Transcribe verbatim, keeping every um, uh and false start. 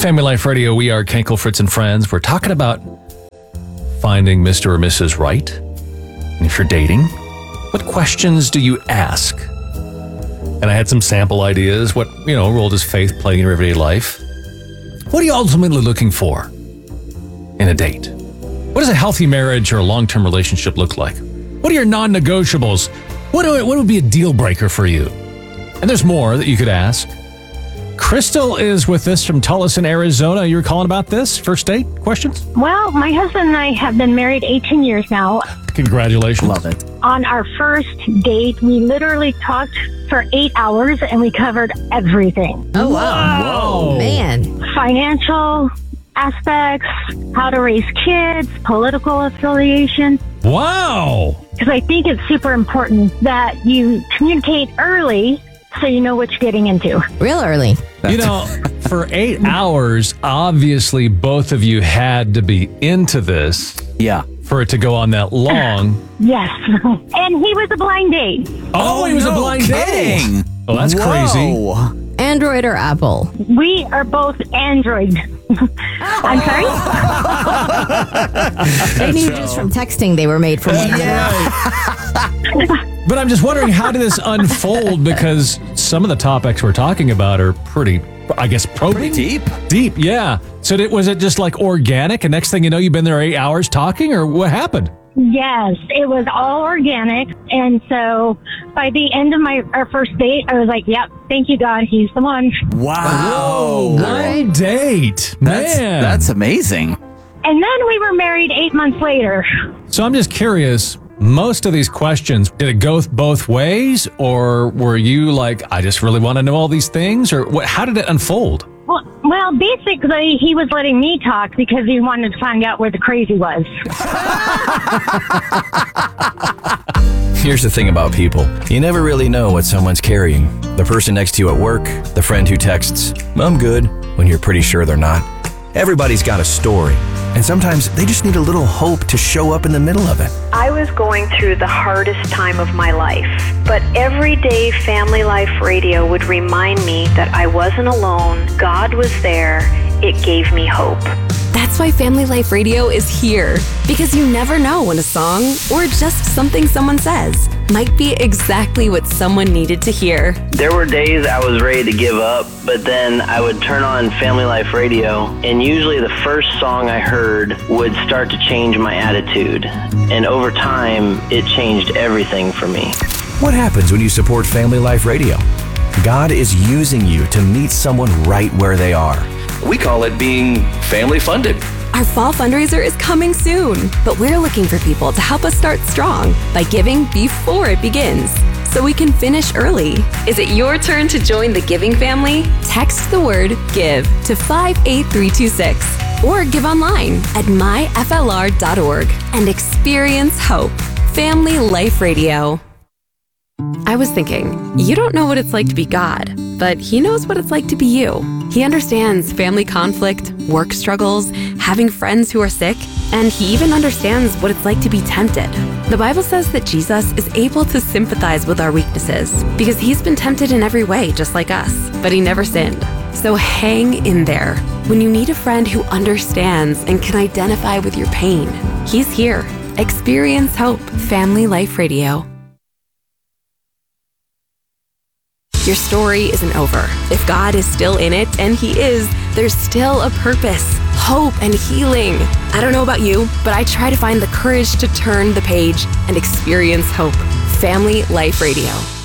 Family Life Radio, we are Kenkel, Fritz, and Friends. We're talking about finding Mister or Missus Right. And if you're dating, what questions do you ask? And I had some sample ideas. What, you know, role does faith play in your everyday life? What are you ultimately looking for in a date? What does a healthy marriage or a long-term relationship look like? What are your non-negotiables? What, do, what would be a deal breaker for you? And there's more that you could ask. Crystal is with us from Tucson, Arizona. You were calling about this first date questions? Well, my husband and I have been married eighteen years now. Congratulations. Love it. On our first date, we literally talked for eight hours and we covered everything. Oh, wow. Whoa. Man. Financial aspects, how to raise kids, political affiliation. Wow. Because I think it's super important that you communicate early so you know what you're getting into. Real early. You know, for eight hours, obviously both of you had to be into this Yeah. for it to go on that long. Yes. And he was a blind date. Oh, he was a blind date. kidding. Oh, that's crazy. Whoa. Android or Apple? We are both Android. I'm sorry? They knew just from texting they were made for one another. But I'm just wondering, how did this unfold? Because some of the topics we're talking about are pretty, I guess, probing. Pretty deep. Deep, yeah. So did, was it just like organic? And next thing you know, you've been there eight hours talking, or what happened? Yes, it was all organic. And so by the end of my our first date, I was like, yep, thank you, God. He's the one. Wow. one right. date. That's, Man. that's amazing. And then we were married eight months later. So I'm just curious, most of these questions, did it go both ways? Or were you like, I just really want to know all these things? Or what? How did it unfold? Well, well, basically, he was letting me talk because he wanted to find out where the crazy was. Here's the thing about people. You never really know what someone's carrying. The person next to you at work, the friend who texts, "I'm good," when you're pretty sure they're not. Everybody's got a story, and sometimes they just need a little hope to show up in the middle of it. I was going through the hardest time of my life, but every day Family Life Radio would remind me that I wasn't alone. God was there. It gave me hope. That's why Family Life Radio is here, because you never know when a song or just something someone says might be exactly what someone needed to hear. There were days I was ready to give up, but then I would turn on Family Life Radio, and usually the first song I heard would start to change my attitude. And over time, it changed everything for me. What happens when you support Family Life Radio? God is using you to meet someone right where they are. We call it being family funded. Our fall fundraiser is coming soon, but we're looking for people to help us start strong by giving before it begins, so we can finish early. Is it your turn to join the giving family? Text the word GIVE to five eight three two six or give online at my f l r dot org and experience hope. Family Life Radio. I was thinking, you don't know what it's like to be God, but He knows what it's like to be you. He understands family conflict, work struggles, having friends who are sick, and He even understands what it's like to be tempted. The Bible says that Jesus is able to sympathize with our weaknesses because He's been tempted in every way, just like us, but He never sinned. So hang in there. When you need a friend who understands and can identify with your pain, He's here. Experience hope. Family Life Radio. Your story isn't over. If God is still in it, and He is, there's still a purpose, hope, and healing. I don't know about you, but I try to find the courage to turn the page and experience hope. Family Life Radio.